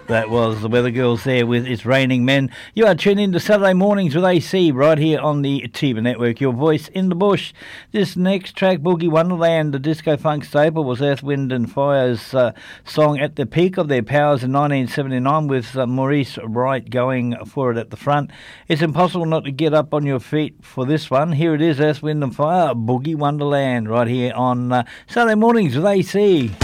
That was the Weather Girls there with It's Raining Men. You are tuned in to Saturday Mornings with AC right here on the Tiba Network, your voice in the bush. This next track, Boogie Wonderland, the disco funk staple, was Earth, Wind and Fire's song at the peak of their powers in 1979 with Maurice Wright going for it at the front. It's impossible not to get up on your feet for this one. Here it is, Earth, Wind and Fire, Boogie Wonderland, right here on Saturday Mornings with AC.